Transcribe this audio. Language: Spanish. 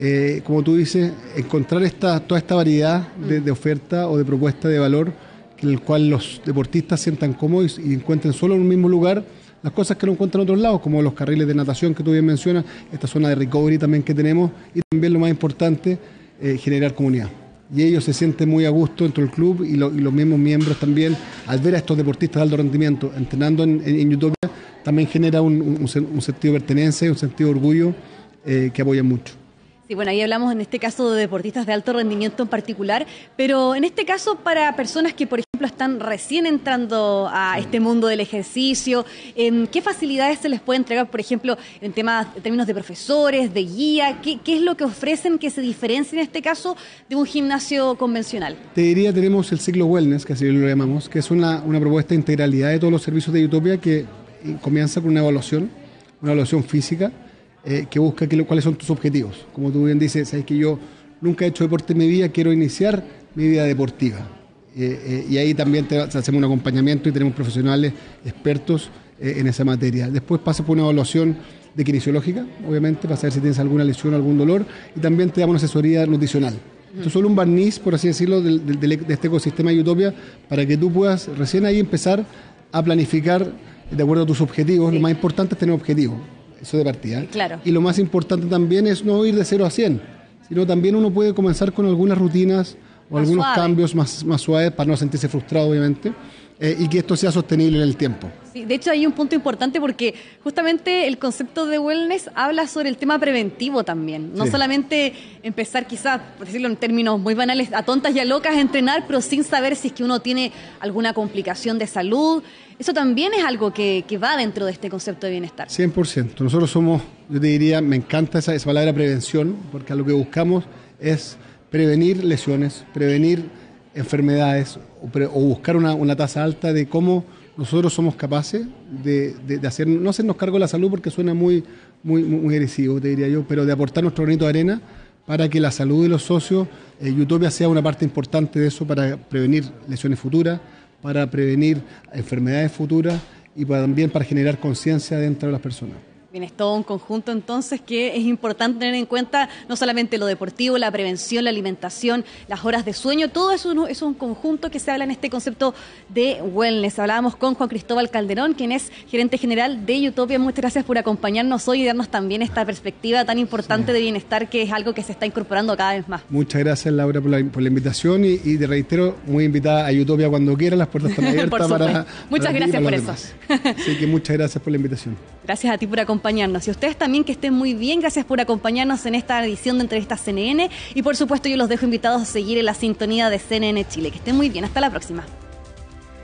como tú dices, encontrar toda esta variedad de oferta o de propuesta de valor en el cual los deportistas sientan cómodos y encuentren solo en un mismo lugar las cosas que no encuentran en otros lados, como los carriles de natación que tú bien mencionas, esta zona de recovery también que tenemos, y también lo más importante, generar comunidad. Y ellos se sienten muy a gusto dentro del club y los mismos miembros también, al ver a estos deportistas de alto rendimiento entrenando en Utopia, también genera un sentido de pertenencia, un sentido de orgullo que apoyan mucho. Sí, bueno, ahí hablamos en este caso de deportistas de alto rendimiento en particular, pero en este caso para personas que, por ejemplo, están recién entrando a este mundo del ejercicio, ¿qué facilidades se les puede entregar, por ejemplo, en términos de profesores, de guía? ¿Qué es lo que ofrecen que se diferencie en este caso de un gimnasio convencional? Te diría, tenemos el ciclo Wellness, que así lo llamamos, que es una propuesta de integralidad de todos los servicios de Utopia que comienza con una evaluación física, que busca cuáles son tus objetivos. Como tú bien dices, sabes que yo nunca he hecho deporte en mi vida, quiero iniciar mi vida deportiva. Y ahí también hacemos un acompañamiento y tenemos profesionales expertos en esa materia. Después pasa por una evaluación de kinesiológica, obviamente, para saber si tienes alguna lesión o algún dolor, y también te damos una asesoría nutricional. Esto es solo un barniz, por así decirlo, de este ecosistema de Utopia, para que tú puedas recién ahí empezar a planificar de acuerdo a tus objetivos. Sí. Lo más importante es tener objetivos. Eso de partida. Claro. Y lo más importante también es no ir de 0 a 100, sino también uno puede comenzar con algunas rutinas o más algunos cambios más suaves para no sentirse frustrado, obviamente, y que esto sea sostenible en el tiempo. Sí, de hecho hay un punto importante porque justamente el concepto de wellness habla sobre el tema preventivo también. No solamente empezar quizás, por decirlo en términos muy banales, a tontas y a locas a entrenar, pero sin saber si es que uno tiene alguna complicación de salud. Eso también es algo que va dentro de este concepto de bienestar. 100%. Nosotros somos, yo te diría, me encanta esa palabra prevención, porque lo que buscamos es prevenir lesiones, prevenir enfermedades o buscar una tasa alta de cómo nosotros somos capaces de no hacernos cargo de la salud, porque suena muy agresivo, te diría yo, pero de aportar nuestro granito de arena para que la salud de los socios, Utopia sea una parte importante de eso, para prevenir lesiones futuras, para prevenir enfermedades futuras y también para generar conciencia dentro de las personas. Bien, es todo un conjunto entonces que es importante tener en cuenta, no solamente lo deportivo, la prevención, la alimentación, las horas de sueño, todo eso es un conjunto que se habla en este concepto de wellness. Hablábamos con Juan Cristóbal Calderón, quien es gerente general de Utopia. Muchas gracias por acompañarnos hoy y darnos también esta perspectiva tan importante de bienestar, que es algo que se está incorporando cada vez más. Muchas gracias, Laura, por la invitación y te reitero, muy invitada a Utopia cuando quiera, las puertas están abiertas para muchas gracias por eso. Así que muchas gracias por la invitación. Gracias a ti por acompañarnos. Y a ustedes también, que estén muy bien. Gracias por acompañarnos en esta edición de Entrevistas CNN. Y por supuesto yo los dejo invitados a seguir en la sintonía de CNN Chile. Que estén muy bien. Hasta la próxima.